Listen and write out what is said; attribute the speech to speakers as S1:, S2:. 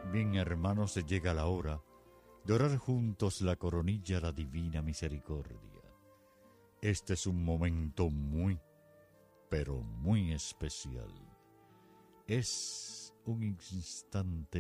S1: Bien, hermanos, llega la hora de orar juntos la coronilla a la divina misericordia. Este es un momento muy, pero muy especial. Es un instante